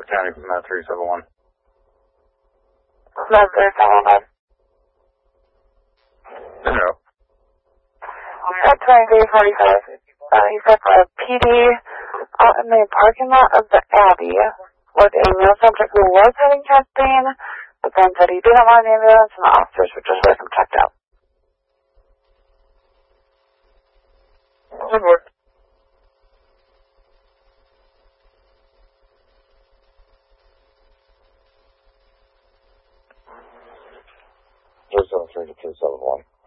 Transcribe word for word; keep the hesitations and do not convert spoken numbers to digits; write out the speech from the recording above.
County from that three seven one. Med three seven one. No. At twenty-three forty-five, uh, you said for a P D out in the parking lot of the Abbey with a male subject who was having chest pain, but then said he didn't want an ambulance and the officers would just let him checked out. Good work. Two seven three to two seven one.